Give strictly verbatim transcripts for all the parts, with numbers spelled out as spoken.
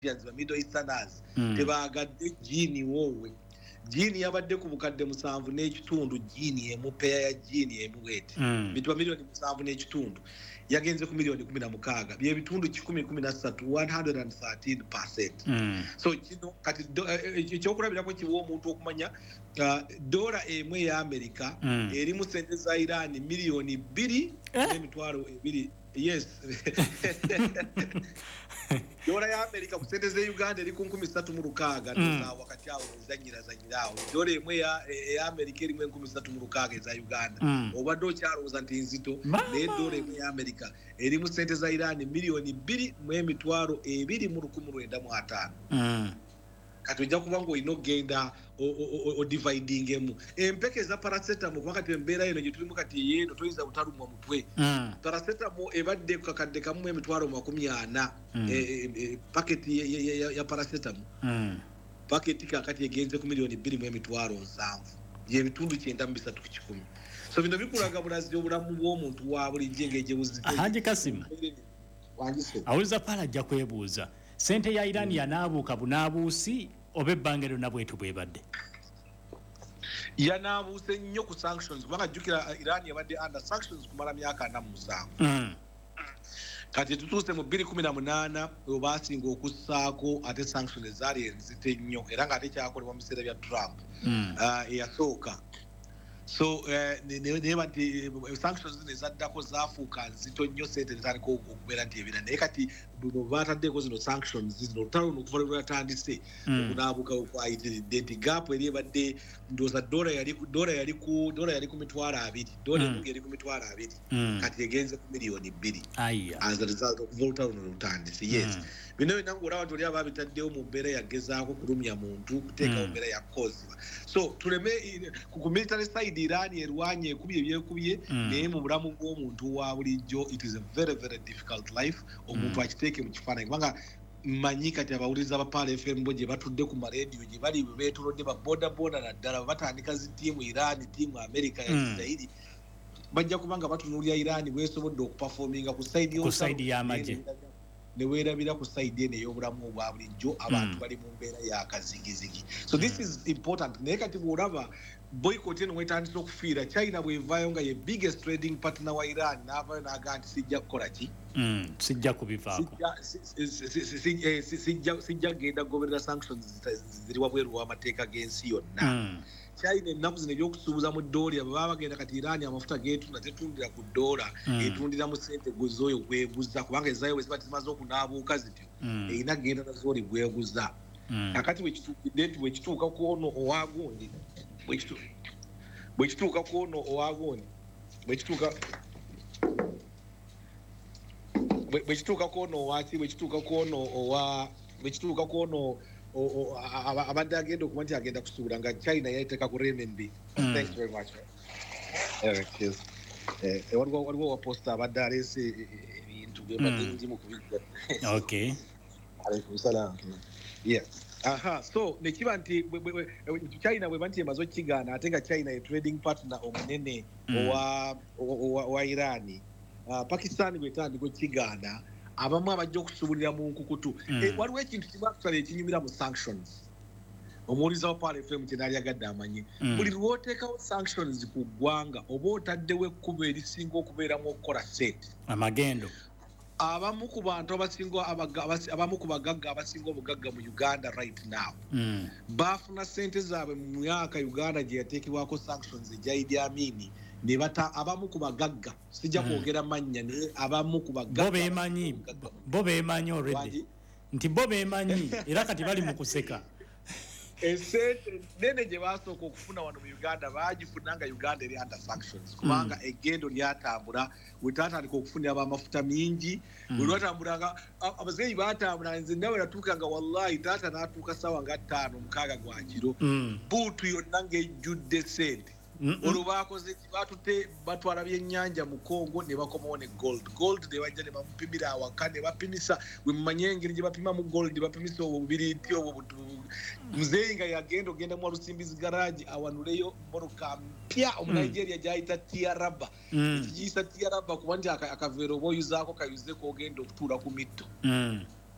Asians ba Middle Easterners mm. tebagadde jini wowe jini yabadde ku bukadde musanvu n'ekitundu jini emu pair ya jini emu wete mm. bitwa milioni musanvu n'ekitundu yagenze ku milioni kumi na mukaaga bye bitundu kikumi kumi na ssatu one hundred thirteen percent mm. so kino kati ekyokulabira ko kiwa omuntu okumanya uh, dola emu ya America mm. eri mu sente za Iran milioni bbiri n'emitwalo ebiri yes dola ya America ku sente za Uganda eri ku nkumi ssatu mu lukaaga mm. za wakati awo zanyira zanyirawo dola emu ya, ya America eri mu nkumi ssatu mu lukaaga za Uganda mm. obadde okyalowooza nti nzito naye dola emu ya America eri mu sente za Iran milioni bbiri mu emitwalo ebiri mu lukumi lwenda mu ataano mm. kati ojja kuba ng'olina okgenda odividing emu empeke za paracetamol kuba kati embeera eno gye tulimu kati yeeno toyinza butalumwa mutwe mm. paracetamol ebadde kakadde kamu emitwalo makumi ana mm. e, e, e, paketi ya, ya, ya, ya paracetamol mm. paketi kakati egenze ku milioni bbiri mu emitwalo nsanvu yebitundu kyenda mu bisatu ku kikumi so bino bikulaga bulazi obulamu bw'omuntu wa bulijjo ng'egyebuzi Haji Kasim awuliza pala ajja kwebuuza sente ya Iran yanaabuuka bunaabuusi oba ebbanga lyonna bwetu bwebadde yanaabuuse nnyo ku sanctions kubanga jjukira Iran yabadde under sanctions kumala myaka ana mu musanvu mm. kati tutuuse mu bbiri kumi na munaana webasinga okussaako ate sanctions ezaali enzite nnyo era ng'ate kyakolebwa mu biseera bya Trump mm. uh, eyasooka so naye bati sanctions zino ezaddako zaafuuka nzito nnyo sente netandika okubeera nti ebira naye kati buno baataddeko zino sanctions zino olutalo luno okuva lwe lwatandise okunaabuuka kwayitiridde nti gaapu eri ebadde ndowooza dola yali dola yali ku dola yali ku mitwalo abiri dola emu yali ku mitwalo abiri kati egenze ku miliyoni bbiri as a result okuva olutalo luno lutandise yes bino byonna ng'olaba nti oli aba bitaddewo mu mbeera yagezaako kulumya muntu kuteekawo mbeera yakozibwa so tuleme ku military side Iran erwanye ekubye ebyekubye naye mu bulamu bw'omuntu wa bulijjo it is a very very difficult life omuntu akiteeke mu kifaananyi kubanga mmanyi kati abawuliza ba Pala F M bo gye batudde ku marediyo gye bali beetolodde ba boda boda naddala batandika zi ttiimu Iran ttiimu America ya Israeli bajja kubanga batunuulira Iran bwesobodde okuperforminga ku side y'amagye ne weerabira ku side eno ey'obulamu obwa bulijjo abantu bali mu mbeera ya kazigizigi so this is important naye kati bw'olaba boycott eno wetandise okufiira China bw'evaayo nga ye biggest trading partner wa Iran n'avaayo n'agaa nti sijja kukola ki sijja kubivaako sijja kugenda kugoberera sanctions ziri wabweru w'amateeka g'ensi yonna China ennaku zino ebyokusuubuza mu dooli abo baba bagenda kati Iran amafuta geetunda tetundira ku dola etundira mu sente gwezoyo gweguza kubanga ezaayo bwe ziba zimaze okunaabuuka zityo erina genda nazooli gweguza akati bwekituukidde nti bwekituuka ku ono owagundi bwekituuka ku ono owagundi bwekituuka bwekituuka ku ono owaki bwekituuka ku ono owa bwekituuka ku ono abadde agenda okuba nti agenda kusuubula nga China yateeka ku renminbi thanks very much waliwo waposta abadde aleese ebintu byebadde nzimu kubijja okay alaikum salaam yeah aha so nekiba nti China bweba nti emaze okigaana ate nga China ye trading partner omunene owa wa Iran Pakistan bwetandika okigaana abamu abajja okusuubulira mu nkukutu waliwo ekintu kimu actually ekinyumira mu sanctions omuwuliza wa Pala F M kye naali agadde amanye buli lw'oteekawo sanctions ku ggwanga oba otaddewo ekkubo erisinga okubeeramu okukola sente amagendo abamu ku bantu abasinga abamu ku bagagga abasinga obugagga mu Uganda right now baafuna sente zaabwe mu myaka Uganda gye yateekebwako sanctions ejja Idi Amin ne bata abamu ku bagagga sijja kwogera mannya naye abamu ku bagagga bo beemanyi bo beemanyi already nti bo beemanyi era kati bali mu kuseka esente nene gye basooka okufuna wano mu Uganda baagifunanga Uganda eri under sanctions kubanga mm. egendo lyatambula wetatandika okufunira abamafuta mingi mm. welwatambulanga abazeeyi baatambula nze nawe natuukanga wallahi taata n'atuuka sawa nga ttaano mukaaga gwa kiro mm. buutu yonna ng'ejjudde sente olwo baakoze batute batwala byennyanja mu Congo ne bakomawo ne gold gold ne bajja ne bamupimira awaka ne bapimisa we mumanye engeri gye bapima mu gold bapimisa obwo bubiriiti obwo muzeeyi nga yagenda ogenda mu Lusimbizi garage awanuleyo mmotoka mpya omunigeria gyayita tiaraba ekigiyisa tiaraba kuba nti akaveera oba oyuzaako kayuze kogenda okutuula ku mitto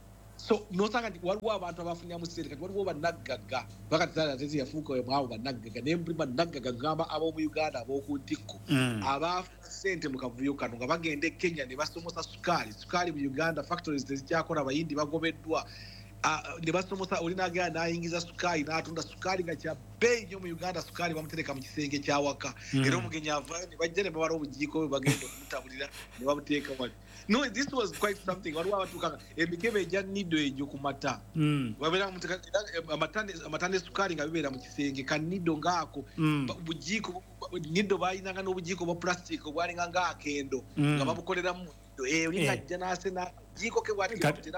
so nosanga nti waliwo abantu abafunira mu ssente kati waliwo bannaggaga bakati zala tezi yafuuka mwabo bannaggaga naye muli bannaggaga ngamba ab'omu Uganda ab'oku ntikko abaafuna ssente mu kavuyo kano nga bagenda e Kenya ne basomosa sukaali sukaali mu Uganda factories tezikyakola abayindi bagobeddwa ne basomosa olina agenda n'ayingiza sukaali n'atunda sukaali nga kya bbeeyi nnyo mu Uganda sukaali bamutereka mu kisenge kyawaka era omugenyi avaayo ne bajja ne babala obujiiko bwe bagenda okumutabulira ne bamuteeka wali. No, this was quite something. Waliwo abatuuka emikebe egya Nido egyo ku mata babeera amatane sukaali nga bibeera mu kisenge ka Nido ngaako bujiiko Nido baayinanga n'obujiiko bwa plastic obwalinga ngaakendo nga babukoleramu olingajja n'asena jiiko ke bwati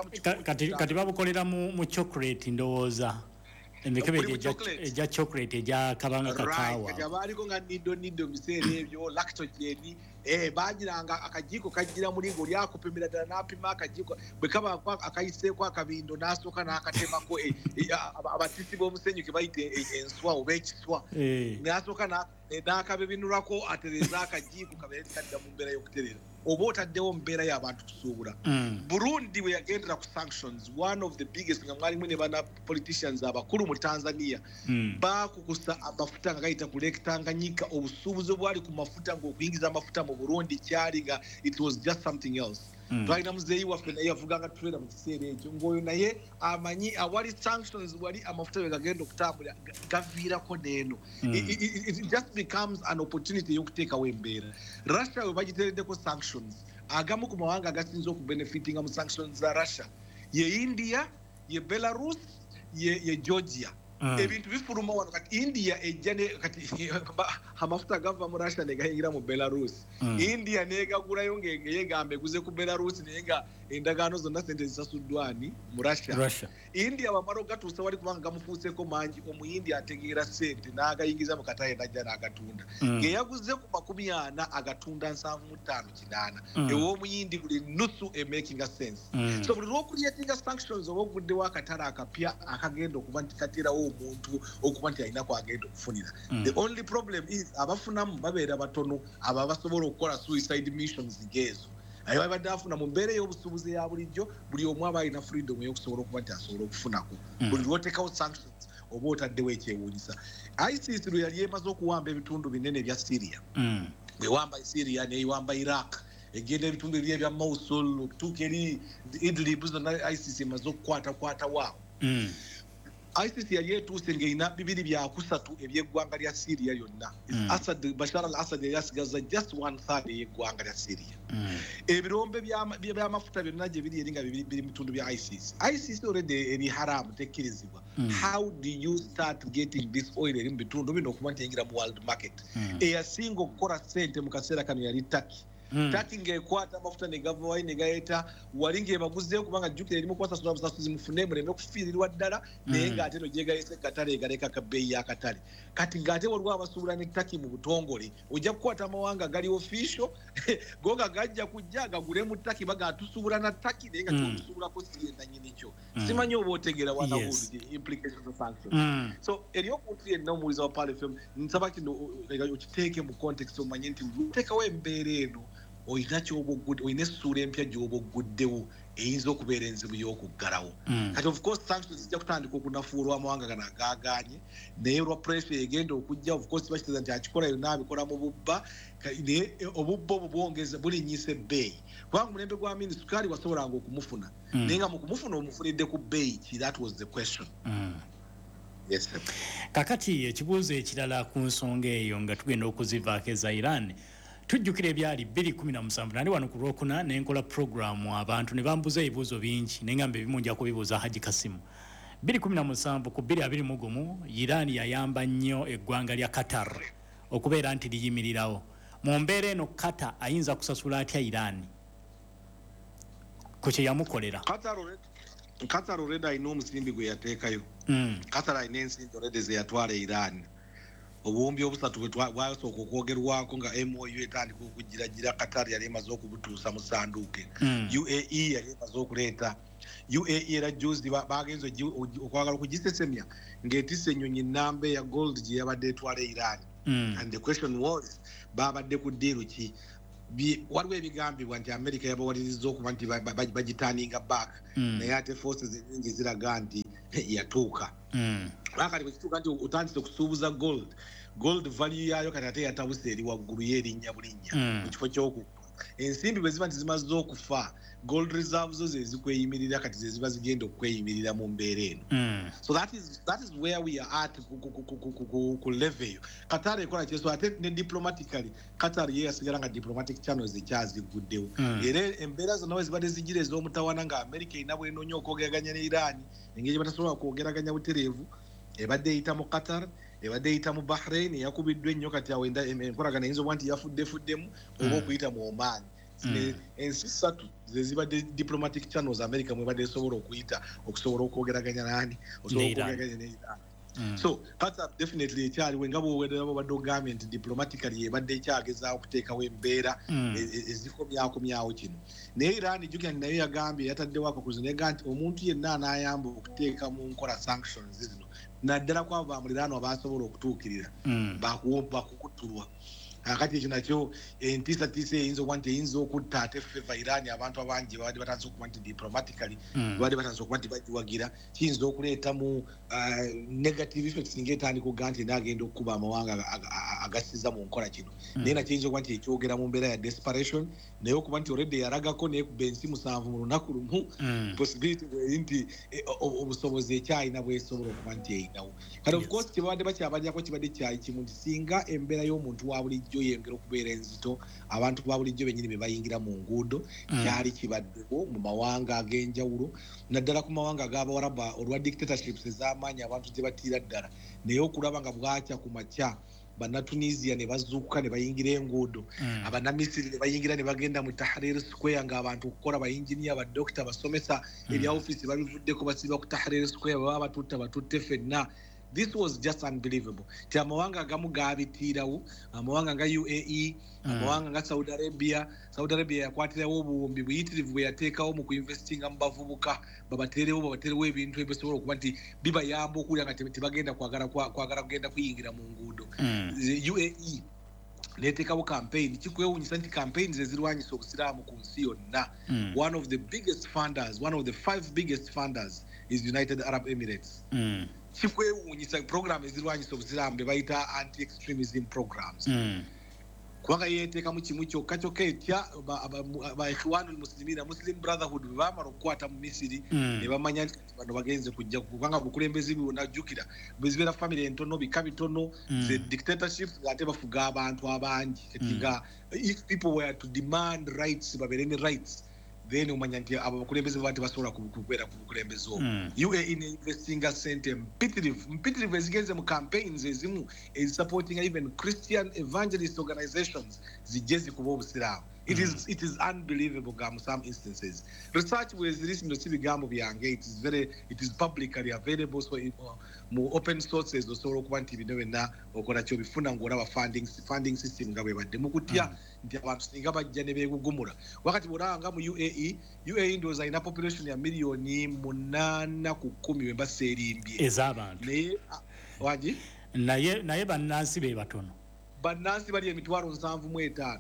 kati babukolera mu chocolate ndowooza emikebe egya chocolate egya kabanga kakaawa kati abaaliko nga Nido Nido biseera ebyo lactogeni eh bajiranga akajiiko kajira mulingo lyakupimira ddala n'apima akajiiko bwe kaba akayiseeko akabindo n'asooka n'akatemako abatisi b'omusenyu ke bayita enswa oba ekiswa n'asooka n'akabibinulako atereza akajiiko kabeera kadda mu mbeera y'okuterera oba otaddewo mu mbeera y'abantu kusuubula. Burundi bwe yagendera ku sanctions one of the biggest nga mwalimu ne bana politicians abakulu mu Tanzania baakukusa amafuta nga gayita ku Lake Tanganyika obusuubuzi obwali ku mafuta ng'okuyingiza amafuta mu Burundi kyali nga it was just something else. Twalina muzeeyi waffe naye yavuganga tubeera mu kiseera ekyo ng'oyo naye amanyi awali sanctions wali amafuta bwe gagenda okutambula gaviirako n'eno. It just becomes an opportunity y'okuteekawo embeera. Russia bwe bagiteereddeko sanctions agamu ku mawanga agasinza okubenefitinga mu sanctions za Russia ye India ye Belarus ye, ye Georgia. Ebintu bifuluma wano kati India ejjane kati amafuta gava mu Russia ne gayingira mu Belarus. India negagulayo ngeyegamba eguze ku Belarus naye nga endagaano zonna sente zisasuddwani mu Russia. India bamala ogatuusa wali kubanga gamufuuseeko mangi omuyindi ategeera ssente n'agayingiza mu kataye najja n'agatunda ngeyaguze ku makumi ana agatunda nsanvu mu ttaano kinaana ew'omuyindi buli nusu e making a sense. So buli lw'okuliatinga sanctions oba oguddewo akatale akapya akagenda okuba nti katerawo omuntu okuba nti alina kwagenda okufunira. The only problem is abafunamu babeera batono abo basobola okukola suicide missions ng'ezo ayo babadde afuna mu mbeera y'obusuubuzi ya bulijjo buli omu aba alina freedom y'okusobola okuba nti asobola okufunako buli lw'oteekawo sanctions oba otaddewo ekyewuunyisa. ISIS lwe yali emaze okuwamba ebitundu binene bya Syria bwewamba Syria neyiwamba Iraq egenda ebitundu ebiri ebya Mosul okutuuka eri Idlib zonna ISIS emaze okukwatakwata waawo. ISIS yali etuuse ng'erina bibiri byakusatu ebyeggwanga lya Syria yonna. Assad Bashar al-Assad yali asigaza just one third ey'eggwanga lya Syria. Ebirombe by'amafuta byonna gye biri eri nga biri mu bitundu bya ISIS. ISIS already eri haramu tekkirizibwa. How do you start getting this oil eri mu bitundu bino okuba nti eyingira mu world market? Eyasinga okukola ssente mu kaseera kano yali Turkey. Turkey ng'ekwata amafuta ne gava wayi ne gayeta wali ng'ebaguzeeyo kubanga jjukira erimu kwasasula busasuzi mufune muleme okufiirirwa ddala naye ng'ate no gyegayise katale egaleka ka bbeeyi y'akatale. Kati ng'ate waliwo abasuubula ne Turkey mu butongole ojja kukwata amawanga gali official go nga gajja kujja gagule mu Turkey bagatusuubula na Turkey naye nga kyotusuubulako si yennyini kyo. Simanyi oba otegeera wanawood the implications of sanctions. So eri omuntu yenna omuwuliza wa Pal F M nsaba kino okiteeke mu context omanye nti teekawo embeera eno oyina kyoba ogudde oyina essuula empya gy'oba oguddewo eyinza okubeera enzibu y'okuggalawo. Kati of course sanctions zijja kutandika okunafuulwa amawanga gano agaaganye naye olwa pressure egenda okujja of course bakitegeeza nti akikola yonna abikola mu bubba naye obubba obwo bwongeza bulinnyisa ebbeeyi kubanga omulembe gwa mini sukaali wasobolanga okumufuna naye nga mu kumufuna omufunidde ku bbeeyi ki that was the question. Yes, sir. Kakati ekibuuzo ekirala ku nsonga eyo nga tugenda okuzivaako eza Iran tujjukira ebyali bbiri kumi na musanvu nali wano ku Lwokuna ne nkola programu abantu ne bambuza ebibuuzo bingi naye nga ebimu nja kubibuuza Haji Kasimu. bbiri kumi na musanvu ku bbiri abiri mu gumu Iran yayamba nnyo eggwanga lya Qatar okubeera nti liyimirirawo. Mu mbeera eno Qatar ayinza kusasula atya Iran ku kye yamukolera? Qatar already ayina omusimbi gwe yateekayo. Qatar ayina ensimbi already ze yatwala Iran. Obuwumbi obusatu bwasooka okwogerwako nga M O U etandika okugiragira Qatar yali emaze okubutuusa mu sanduuke. U A E yali emaze okuleeta. U A E era juzi bagenze okwagala okugisesemya ng'etisse ennyonyi nnamba ya gold gye yabadde etwala Iran. And the question was babadde ku ddiiru ki? waliwo ebigambibwa nti America yabawaliriza okuba nti bagitaninga back naye ate forces enyingi ziraga nti yatuuka bakati bwekituuka nti otandise okusuubuza gold gold value yaayo kati ate yatabuse eri waggulu yeerinnya bulinnya mu kifo ky'oku ensimbi bwe ziba nti zimaze okufa gold reserves zo ze zikweyimirira kati ze ziba zigenda okweyimirira mu mbeera eno so that is that is where we are at ku level eyo Qatar ekola kyeso ate ne diplomatically Qatar ye yasigala nga diplomatic channels ekyaziguddewo era embeera zonna we zibadde zigira ez'omutawana nga America erina bwenoonya okwogeraganya ne Iran engeri batasobola kwogeraganya butereevu ebadde eyita mu Qatar ebadde eyita mu Bahrain yakubiddwa ennyo kati awo enkolagana eyinza okuba nti yafuddefuddemu oba okuyita mu Oman ensi ssatu ze zibadde diplomatic channels America mwebadde esobola okuyita okusobola okwogeraganya nani osobola okwogeraganya ne Iran so Qatar definitely ekyaliwe nga bw'owerera babadde ogambye nti diplomatically ebadde ekyagezaawo okuteekawo embeera ezikomyakomyawo kino naye Iran jjukira nti nayo yagambye yataddewo akakuzi naye nti omuntu yenna anaayamba okuteeka mu nkola sanctions zino naddala kwabo bamuliraano abasobola okutuukirira bakukutulwa akati ekyo nakyo entiisatiisa eyinza okuba nti eyinza okutta ate feva Iran abantu abangi babadde batandise okuba nti diplomatically babadde batandise okuba nti bagiwagira kiyinza okuleetamu negative effects singa etandika okuga nti naagenda okukuba amawanga agasiza mu nkola kino naye nakiyinza okuba nti ekyogera mu mbeera ya desperation naye okuba nti already yalagako neekuba ensi musanvu mu lunaku lumu possibility bweri nti obusobozi ekyalina bwesobola okuba nti erinawo kati of course kyebabadde bakyabalyako kibadde kyali kimu nti singa embeera y'omuntu wa bulijjo yengera okubeera enzito abantu ba bulijjo bennyini be bayingira mu nguudo kyali kibaddewo mu mawanga ag'enjawulo naddala ku mawanga ag'abawaraba olwa dictatorships ez'amaanyi abantu gye batiira ddala naye okulaba nga bwakya ku makya Banatunisia ne bazuukuka ne bayingira enguudo Abanamisiri ne bayingira ne bagenda mu Tahrir Square ng'abantu okukola bayinjiniya abadokita basomesa ebya office babivuddeko basiba ku Tahrir Square baba batutta batutte ffenna. This was just unbelievable. Ti amawanga agamu gaabitiirawo amawanga nga U A E amawanga nga Saudi Arabia Saudi Arabia yakwatirawo obuwumbi buyitirivu bwe yateekawo mu kuinvestinga mu bavubuka babateerewo babateerewo ebintu ebisobola okuba nti bibayamba okuwulira nga tebagenda kwagala kwagala kugenda kuyingira mu nguudo U A E neteekawo campaign kikwewuunyisa nti campaigns ezirwanyisa obusiraamu ku nsi yonna one of the biggest funders one of the five biggest funders is United Arab Emirates kikwewuunyisa program ezirwanyisa obusiraamu be bayita anti-extremism programs kubanga yeeteekamu kimu kyokka kyokka etya ba Ikhwanul Muslimina Muslim Brotherhood bwe baamala okukwata mu Misiri ne bamanya nti bano bagenze kujja kubanga bukulembeze bwonajjukira bezibeera family entono bika bitono ze dictatorships ng'ate bafuga abantu abangi nga if people were to demand rights babeere ne rights then umanya nti abakulembeze bati basobola kubeera ku bukulembeze obwo U A E ne investinga sente mpitirivu mpitirivu ezigenze mu campaigns ezimu supporting even Christian evangelist organizations zijje zikuba obusiraamu. It is it is unbelievable in some instances. Research was recently si bigambo byange it is very it is publicly available so in uh, more open sources osobola okuba nti bino byonna okola kyo bifuna ng'olaba funding funding system nga bwe badde mu kutya nti abantu singa bajja ne beegugumula wakati bw'olaba nga mu U A E U A E ndowooza alina population ya miliyoni munaana ku kkumi bwe baseerimbye ez'abantu naye wagi naye naye bannansi be batono bannansi bali emitwalo nsanvu mu etaano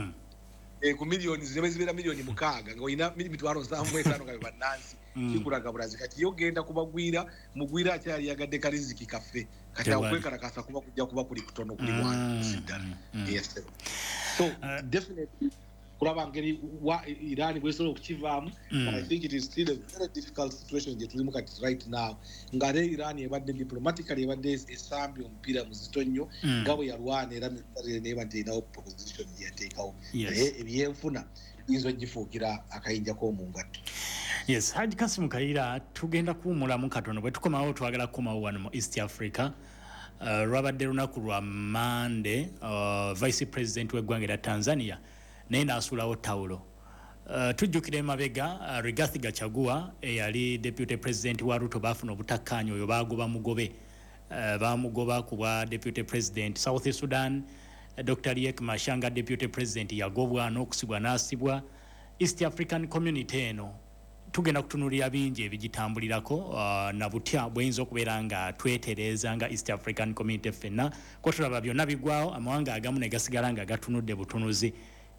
ku milioni zibe zibeera milioni mukaaga nga olina mitwalo nsanvu mu etaano nga bannansi kikulaga bulazi kati yo genda kubagwira mugwira akyali yagadde kaliziki kaffe kati akwekalakasa kuba kujja kuba kuli kutono kuli wansi ddala yes so definitely kulaba ngeri wa Iran bwesobola okukivaamu but I think it is still a very difficult situation gye tulimu kati right now ng'ate Iran ebadde diplomatically ebadde esambye omupiira muzito nnyo nga bwe yalwana era neba nti erinawo proposition gye yateekawo naye ebyenfuna biyinza ogifuukira akayinja k'omu ngatto. Yes, Haji Kassim Kayiira tugenda kuwummulamu katono bwe tukomawo twagala kukomawo wano mu East Africa. Uh, lwabadde lunaku lwa Monday uh, Vice President w'eggwanga erya Tanzania naye n'asuulawo tawulo. Uh, tujjukira emabega uh, Rigathi Gachagua eyali Deputy President wa Ruto baafuna obutakkaanya oyo baagoba mugobe uh, baamugoba ku bwa Deputy President South Sudan. uh, Doctor Riek Machar Deputy President yagobwa n'okusibwa n'asibwa. East African Community eno tugenda kutunulira bingi ebigitambulirako uh, na butya bweyinza okubeera nga twetereeza nga East African Community ffenna ko tulaba byonna bigwawo amawanga agamu ne gasigala nga gatunudde butunuzi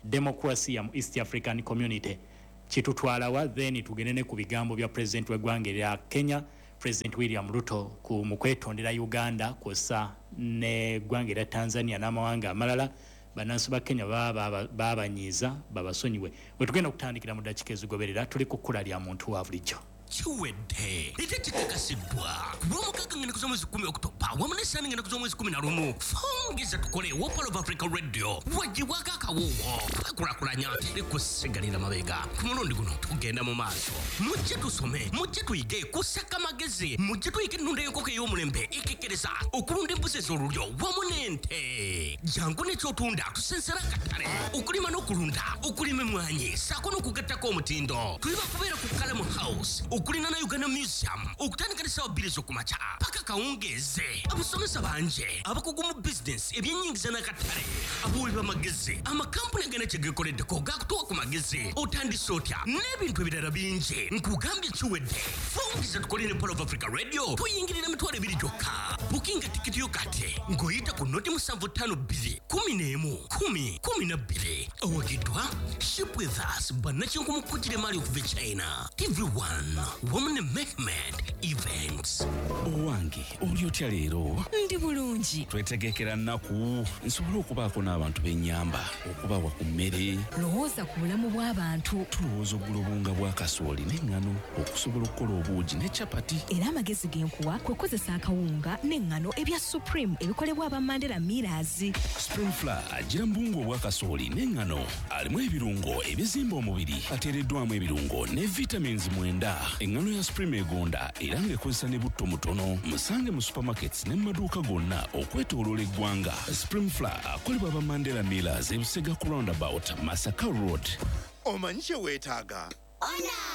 democracy ya East African Community kitutwalawa then tugende ne ku bigambo bya president w'eggwanga erya Kenya President William Ruto ku mukwetondera Uganda kosa ne ggwanga erya Tanzania n'amawanga amalala banansi ba Kenya baba babanyiza babasonyiwe bwe tugenda okutandikira mu dakika ezigoberera tuli ku kkula lya muntu wa bulijjo chiwedde itetikakasidwa kulwomukaka ngene kuzomwezi kumi okutopa wamunesani ngene kuzomwezi kumi na lumu fongeza tukole Wopal of Africa Radio wajibwaka akawowo kakulakulanya likusigalira mabega ku mulundi guno tugenda mu maaso mujje tusome mujje tuyige kusaka magezi mujje tuyige nnunda y'enkoko ey'omulembe ekekereza okulunda embuzi ez'olulyo wamu n'ente jangu n'ekyotunda tusensera akatale okulima n'okulunda okulima emmwanyi saako n'okugattako omutindo tuli bakubeera ku Kalamu House okulina na Uganda Museum okutandika ne sawa bbiri z'okumakya paka kawungeeze abasomesa banje abakugu mu business ebyennyingiza n'akatale abawi b'amagezi amakampuni agenda kyegekoleddeko gakutuwa ku magezi otandise otya n'ebintu ebirala bingi nkugambye kiwedde fongeza tukole ne Wopal of Africa Radio tuyingirira mitwalo ebiri gyokka bukinga tikiti yo kati ng'oyita ku noti musanvu ttaano bbiri kumi n'emu kumi kumi na bbiri awagiddwa ship with us bannakinku mukujjira emali okuva e China T V one Woman Mehmet Events. Owange oli otya leero? Ndi bulungi. Twetegekera nnaku nsobola okubaako n'abantu b'ennyamba okubawa ku mmere. Lowooza ku bulamu bw'abantu. Tulowooza oggula obunga bwa kasooli n'eŋŋano okusobola okukola obuugi ne capati. Era amagezi genkuwa kwe kukozesa akawunga n'eŋŋano ebya Supreme ebikolebwa aba Mandela Millers. Spring Flour agira mbungu obwa kasooli n'eŋŋano alimu ebirungo ebizimba omubiri ateereddwamu ebirungo ne vitamins mwenda. Engano ya Supreme egonda era ng'ekozesa ne butto mutono musange mu supermarkets ne maduuka gonna okwetooloola eggwanga. Spring Flour akolebwa aba Mandela Millers ebusega ku roundabout Masaka Road. Omanyi kye weetaaga? Ona